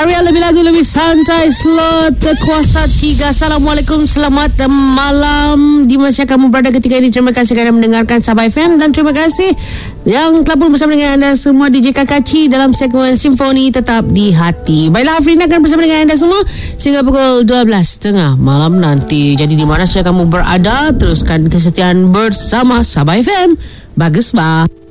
Arya lebih lagu lebih santai. Slot kuasa 3. Assalamualaikum, selamat malam di mana kamu berada ketika ini. Terima kasih kerana mendengarkan Sabah FM dan terima kasih yang telah pun bersama dengan anda semua DJ Kakaci dalam segmen Simfoni Tetap di Hati. Baiklah, Afrina akan bersama dengan anda semua sehingga pukul 12.30 malam nanti. Jadi di mana saja kamu berada, teruskan kesetiaan bersama Sabah FM. Bagus bah.